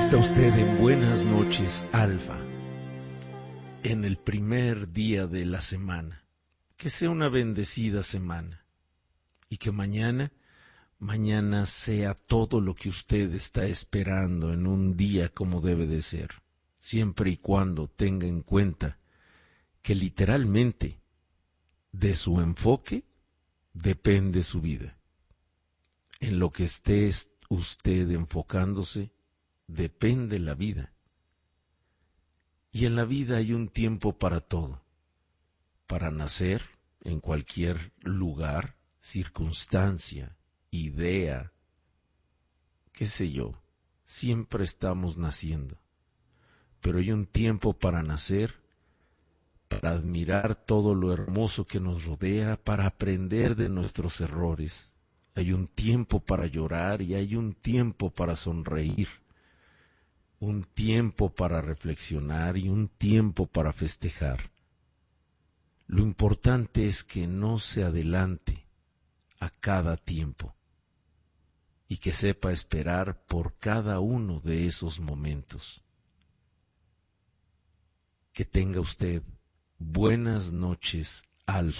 Está usted en Buenas noches, Alfa, en el primer día de la semana. Que sea una bendecida semana y que mañana sea todo lo que usted está esperando en un día como debe de ser, siempre y cuando tenga en cuenta que literalmente de su enfoque depende su vida. En lo que esté usted enfocándose depende la vida. Y en la vida hay un tiempo para todo, para nacer en cualquier lugar, circunstancia, idea, qué sé yo, siempre estamos naciendo. Pero hay un tiempo para nacer, para admirar todo lo hermoso que nos rodea, para aprender de nuestros errores. Hay un tiempo para llorar y hay un tiempo para sonreír. Un tiempo para reflexionar y un tiempo para festejar. Lo importante es que no se adelante a cada tiempo y que sepa esperar por cada uno de esos momentos. Que tenga usted buenas noches, Alfa.